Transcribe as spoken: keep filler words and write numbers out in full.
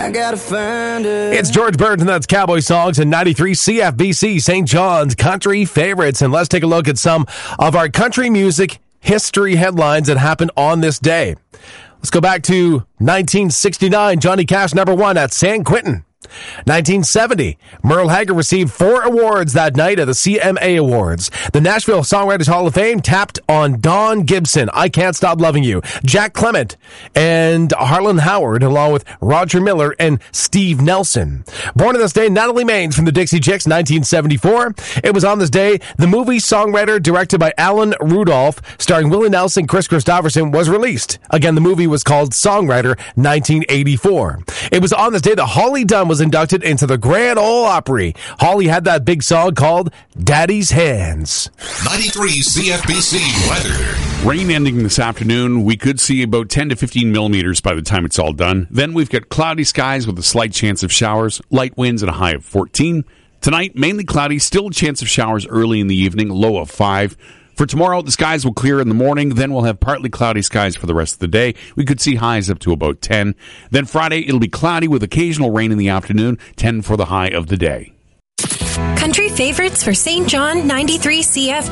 I gotta find it. It's George Burton, that's Cowboy Songs, and ninety-three C F B C, Saint John's Country Favorites. And let's take a look at some of our country music history headlines that happened on this day. Let's go back to nineteen sixty-nine. Johnny Cash, number one at San Quentin. nineteen seventy, Merle Haggard received four awards that night at the C M A Awards. The Nashville Songwriters Hall of Fame tapped on Don Gibson, I Can't Stop Loving You, Jack Clement, and Harlan Howard, along with Roger Miller and Steve Nelson. Born on this day, Natalie Maines from the Dixie Chicks, nineteen seventy-four. It was on this day the movie Songwriter, directed by Alan Rudolph, starring Willie Nelson, Chris Christopherson, was released. Again, the movie was called Songwriter, nineteen eighty-four. It was on this day that Holly Dunn was inducted into the Grand Ole Opry. Holly had that big song called Daddy's Hands. ninety-three C F B C weather. Rain ending this afternoon. We could see about ten to fifteen millimeters by the time it's all done. Then we've got cloudy skies with a slight chance of showers, light winds and a high of fourteen. Tonight, mainly cloudy, still a chance of showers early in the evening, low of five. For tomorrow, the skies will clear in the morning. Then we'll have partly cloudy skies for the rest of the day. We could see highs up to about ten. Then Friday, it'll be cloudy with occasional rain in the afternoon, ten for the high of the day. Country favorites for Saint John, ninety-three C F